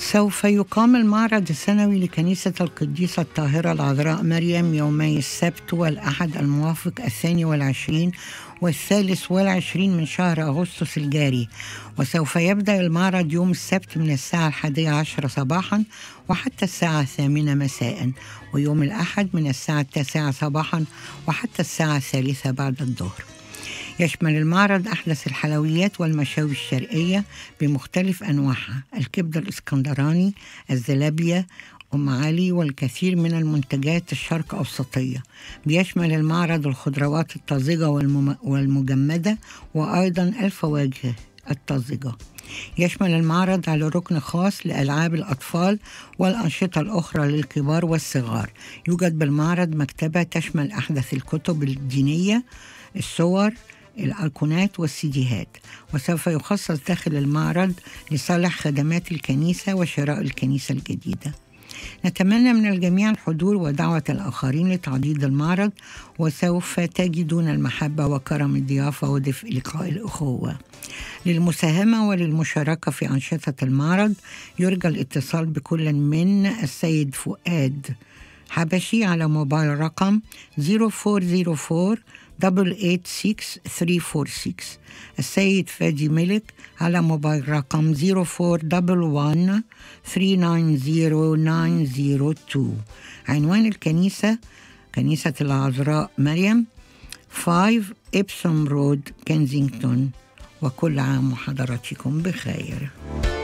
سوف يقام المعرض السنوي لكنيسة القديسة الطاهرة العذراء مريم يومي السبت والأحد الموافق 22 و23 من شهر أغسطس الجاري، وسوف يبدأ المعرض يوم السبت من الساعة 11 صباحا وحتى الساعة 8 مساء، ويوم الأحد من الساعة 9 صباحا وحتى الساعة 3 بعد الظهر. يشمل المعرض أحدث الحلويات والمشاوي الشرقية بمختلف أنواعها، الكبدة الإسكندراني، الزلابية، أم علي، والكثير من المنتجات الشرق أوسطية. بيشمل المعرض الخضروات الطازجة والمجمدة، وأيضا الفواكه الطازجة. يشمل المعرض على ركن خاص لألعاب الأطفال والأنشطة الأخرى للكبار والصغار. يوجد بالمعرض مكتبة تشمل أحدث الكتب الدينية، الصور، الأيقونات والسيديهات، وسوف يخصص داخل المعرض لصالح خدمات الكنيسة وشراء الكنيسة الجديدة. نتمنى من الجميع الحضور ودعوة الآخرين لتعضيد المعرض، وسوف تجدون المحبة وكرم الضيافة ودفء لقاء الأخوة. للمساهمة وللمشاركة في أنشطة المعرض يرجى الاتصال بكل من السيد فؤاد حبشي على موبايل رقم 0404 886 السيد فادي ملك على موبايل رقم 0411 390902. عنوان الكنيسة: كنيسة العذراء مريم، 5 إبسوم رود، كنزينغتون. وكل عام وحضراتكم بخير.